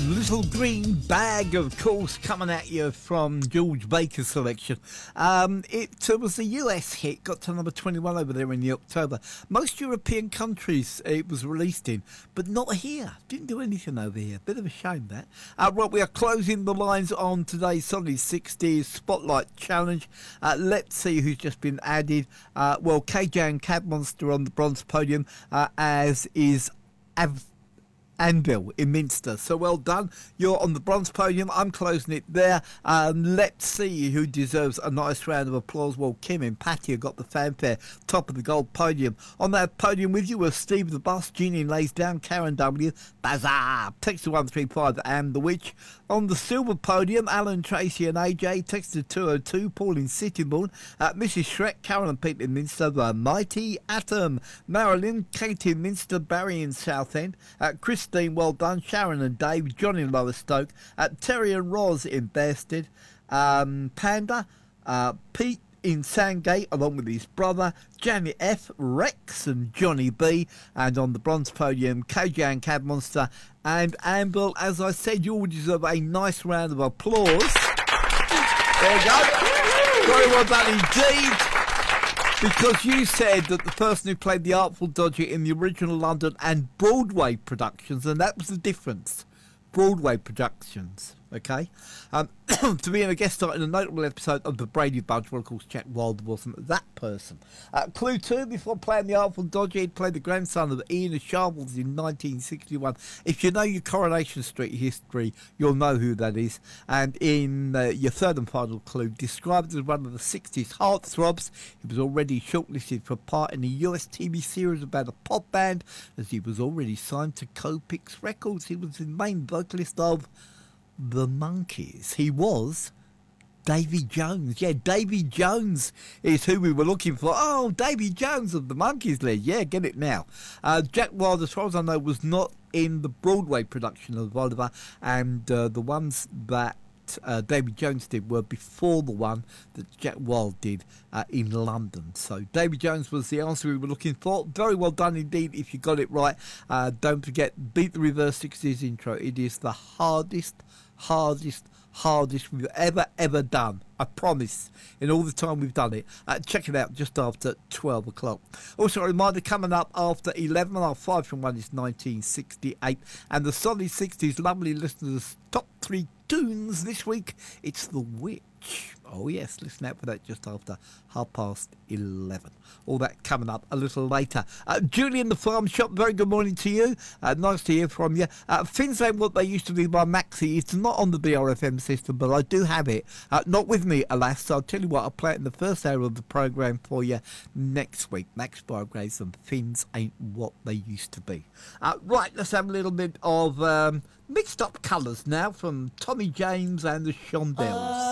Little Green Bag, of course, coming at you from George Baker's selection. It was a US hit, got to number 21 over there in the October. Most European countries it was released in, but not here. Didn't do anything over here. Bit of a shame, that. Right, we are closing the lines on today's Solid 60s Spotlight Challenge. Let's see who's just been added. KJ and Cab Monster on the bronze podium, as is Anvil in Minster. So well done. You're on the bronze podium. I'm closing it there. Let's see who deserves a nice round of applause. Well, Kim and Patty have got the fanfare, top of the gold podium. On that podium with you were Steve the Bus, Jeannie Lays Down, Karen W, Bazaar, Texas 135 and The Witch. On the silver podium, Alan, Tracy and AJ, Texas 202, Paul in Sittingbourne, Mrs. Shrek, Carol and Pete in Minster, the Mighty Atom, Marilyn, Katie in Minster, Barry in Southend, Christine, well done, Sharon and Dave, John in Lowestoke, Terry and Roz in Bearsted, Panda, Pete in Sandgate along with his brother, Janet F, Rex and Johnny B, and on the bronze podium, KJ and Cab Monster and Amble. As I said, you all deserve a nice round of applause. There you go. Very well done indeed. Because you said that the person who played the Artful Dodger in the original London and Broadway productions, and that was the difference. Broadway productions, okay? To be in a guest star in a notable episode of The Brady Bunch, well, of course, Jack Wilde wasn't that person. Clue 2, before playing the Artful Dodger, he played the grandson of Ian of Sharples in 1961. If you know your Coronation Street history, you'll know who that is. And in your third and final clue, described as one of the 60s heartthrobs, he was already shortlisted for a part in a US TV series about a pop band, as he was already signed to Copix Records. He was the main vocalist of The Monkees. He was Davy Jones. Yeah, Davy Jones is who we were looking for. Oh, Davy Jones of the Monkees lead. Yeah, get it now. Jack Wilde, as far as I know, was not in the Broadway production of Oliver, and the ones that Davy Jones did were before the one that Jack Wilde did in London. So Davy Jones was the answer we were looking for. Very well done indeed if you got it right. Don't forget, beat the Reverse 60s intro. It is the hardest we've ever done. I promise, in all the time we've done it. Check it out just after 12 o'clock. Also, a reminder, coming up after 11, our 5 from 1 is 1968. And the Solid 60s lovely listeners' top 3 tunes this week, it's The Witch. Oh yes, listen out for that just after 11:30. All that coming up a little later. Julie in the Farm Shop, very good morning to you. Nice to hear from you. Things ain't what they used to be by Maxi. It's not on the BRFM system, but I do have it. Not with me, alas. So I'll tell you what, I'll play it in the first hour of the programme for you next week. Max Bargraves and Things Ain't What They Used to Be. Right, let's have a little bit of mixed up colours now from Tommy James and the Shondells.